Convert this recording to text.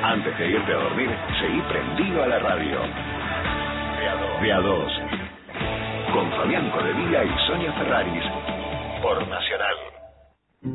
Antes de irte a dormir, seguí prendido a la radio. De a dos. Con Fabián Codevilla y Sonia Ferraris. Por Nacional.